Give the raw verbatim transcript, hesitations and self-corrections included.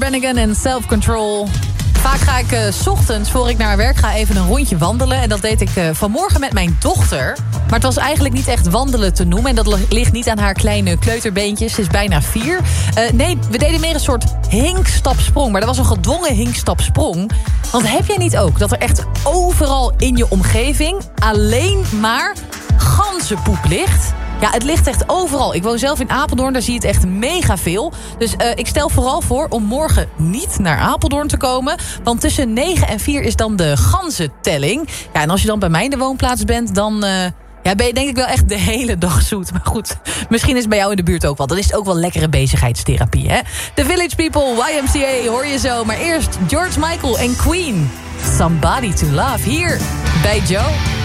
Brannigan en Self Control. Vaak ga ik uh, 's ochtends, voor ik naar werk ga, even een rondje wandelen. En dat deed ik uh, vanmorgen met mijn dochter. Maar het was eigenlijk niet echt wandelen te noemen. En dat ligt niet aan haar kleine kleuterbeentjes. Ze is bijna vier. Uh, nee, we deden meer een soort hinkstapsprong. Maar dat was een gedwongen hinkstapsprong. Want heb jij niet ook dat er echt overal in je omgeving alleen maar ganzenpoep ligt? Ja, het ligt echt overal. Ik woon zelf in Apeldoorn, daar zie je het echt mega veel. Dus uh, ik stel vooral voor om morgen niet naar Apeldoorn te komen. Want tussen negen en vier is dan de ganzentelling. Ja, en als je dan bij mij in de woonplaats bent, dan Uh, ja, ben je denk ik wel echt de hele dag zoet. Maar goed, misschien is het bij jou in de buurt ook wel. Dan is het ook wel lekkere bezigheidstherapie, hè? The Village People, Y M C A, hoor je zo. Maar eerst George Michael en Queen. Somebody to Love, hier bij Joe.